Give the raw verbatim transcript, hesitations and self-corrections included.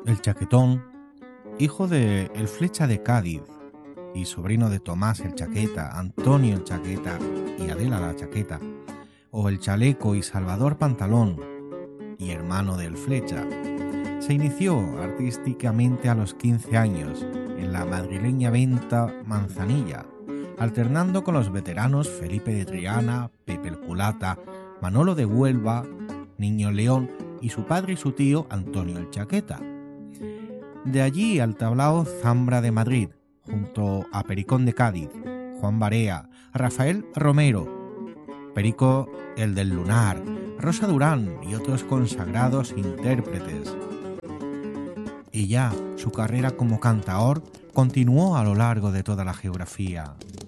El Chaquetón, hijo de El Flecha de Cádiz y sobrino de Tomás el Chaqueta, Antonio el Chaqueta y Adela la Chaqueta, o El Chaleco y Salvador Pantalón, y hermano del Flecha, se inició artísticamente a los quince años en la madrileña Venta Manzanilla, alternando con los veteranos Felipe de Triana, Pepe el Culata, Manolo de Huelva, Niño León y su padre y su tío Antonio el Chaqueta. De allí al tablao Zambra de Madrid, junto a Pericón de Cádiz, Juan Barea, Rafael Romero, Perico el del Lunar, Rosa Durán y otros consagrados intérpretes. Y ya su carrera como cantaor continuó a lo largo de toda la geografía.